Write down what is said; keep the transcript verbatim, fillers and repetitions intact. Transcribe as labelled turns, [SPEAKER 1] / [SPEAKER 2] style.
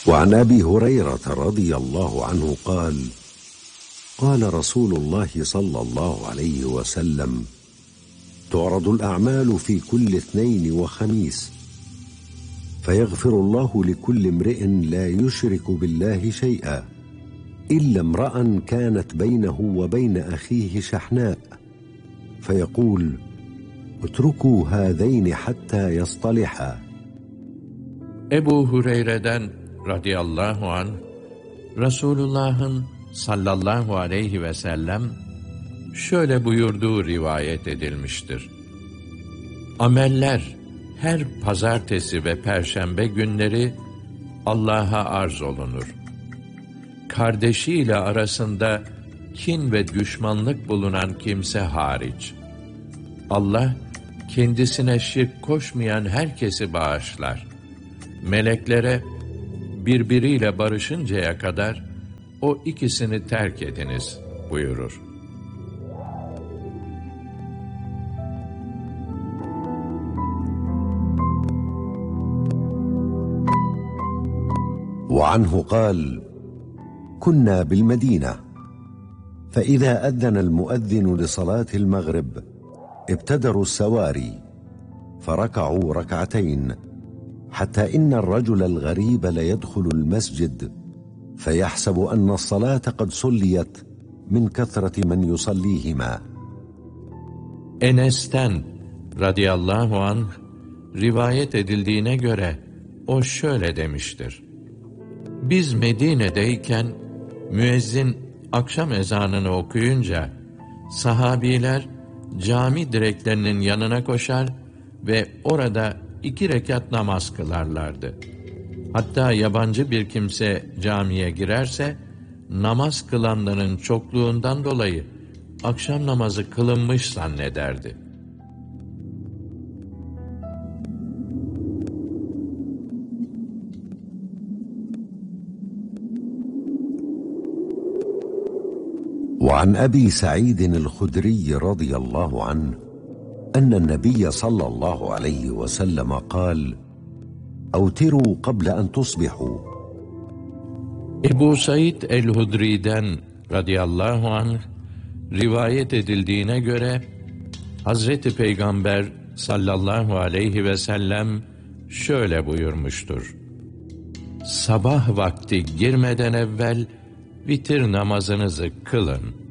[SPEAKER 1] وعن أبي هريرة رضي الله عنه قال: قال رسول الله صلى الله عليه وسلم: تعرض الأعمال في كل اثنين وخميس، فيغفر الله لكل امرئ لا يشرك بالله شيئا إلا امرأ كانت بينه وبين أخيه شحناء، فيقول: اتركوا هذين حتى يصطلحا.
[SPEAKER 2] Ebu Hureyre'den radıyallahu anh, Resulullah'ın sallallahu aleyhi ve sellem şöyle buyurduğu rivayet edilmiştir: Ameller her pazartesi ve perşembe günleri Allah'a arz olunur. Kardeşiyle arasında kin ve düşmanlık bulunan kimse hariç. Allah kendisine şirk koşmayan herkesi bağışlar. Meleklere birbiriyle barışıncaya kadar o ikisini terk ediniz buyurur.
[SPEAKER 1] وعنه قال: كنا بالمدينة، فإذا أذن المؤذن لصلاة المغرب ابتدروا السواري فركعوا ركعتين، حتى إن الرجل الغريب ليدخل المسجد فيحسب أن الصلاة قد صليت من كثرة من يصليهما.
[SPEAKER 2] Enes'ten radıyallahu anh rivayet edildiğine göre o şöyle demiştir: Biz Medine'deyken müezzin akşam ezanını okuyunca sahabiler cami direklerinin yanına koşar ve orada iki rekat namaz kılarlardı. Hatta yabancı bir kimse camiye girerse namaz kılanların çokluğundan dolayı akşam namazı kılınmış zannederdi.
[SPEAKER 1] وعن أبي سعيد الخدري رضي الله عنه أن النبي صلى الله عليه وسلم قال: أوتروا قبل أن تصبحوا.
[SPEAKER 2] Ebu Said el-Hudri'den radıyallahu anh rivayet edildiğine göre Hazreti Peygamber sallallahu aleyhi ve sellem şöyle buyurmuştur: Sabah vakti girmeden evvel vitir namazınızı kılın.